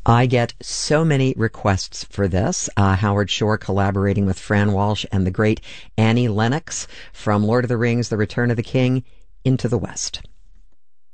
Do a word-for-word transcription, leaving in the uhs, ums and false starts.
I get so many requests for this. Uh, Howard Shore collaborating with Fran Walsh and the great Annie Lennox from Lord of the Rings, The Return of the King, Into the West.